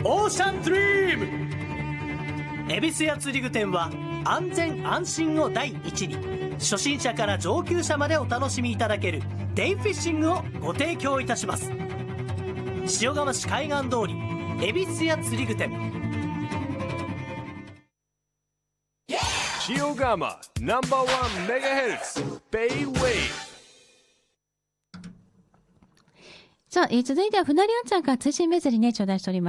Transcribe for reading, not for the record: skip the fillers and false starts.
オーシャンドリーム。恵比寿屋釣り具店は安全安心を第一に、初心者から上級者までお楽しみいただけるデイフィッシングをご提供いたします。塩釜市海岸通り恵比寿屋釣り具店。 塩釜 No.1MHz ベイウェイ。 さあ、続いては船りあんちゃんから通信メッセージね頂戴しております。